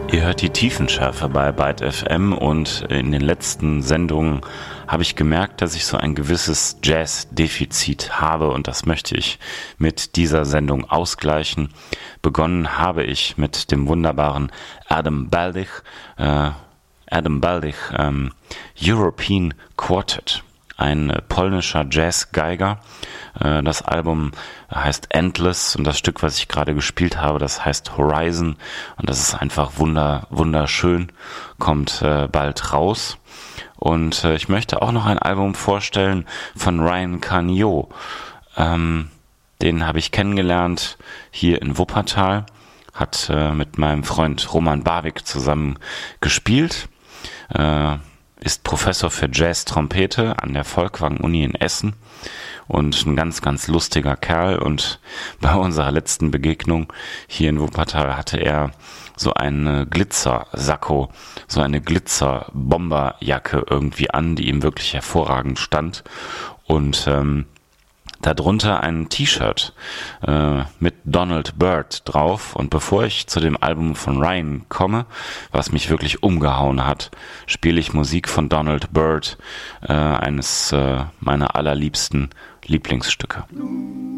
Ihr hört die Tiefenschärfe bei Byte FM und in den letzten Sendungen habe ich gemerkt, dass ich so ein gewisses Jazz-Defizit habe und das möchte ich mit dieser Sendung ausgleichen. Begonnen habe ich mit dem wunderbaren Adam Baldich European Quartet, ein polnischer Jazzgeiger. Das Album heißt Endless und das Stück, was ich gerade gespielt habe, das heißt Horizon und das ist einfach wunderschön, kommt bald raus. Und ich möchte auch noch ein Album vorstellen von Ryan Canio. Den habe ich kennengelernt hier in Wuppertal, hat mit meinem Freund Roman Barwick zusammen gespielt, ist Professor für Jazz-Trompete an der Folkwang-Uni in Essen und ein ganz lustiger Kerl. Und bei unserer letzten Begegnung hier in Wuppertal hatte er so einen Glitzersacko, so eine Glitzerbomberjacke irgendwie an, die ihm wirklich hervorragend stand. Und darunter ein T-Shirt mit Donald Byrd drauf. Und bevor ich zu dem Album von Ryan komme, was mich wirklich umgehauen hat, spiele ich Musik von Donald Byrd, eines meiner allerliebsten Lieblingsstücke.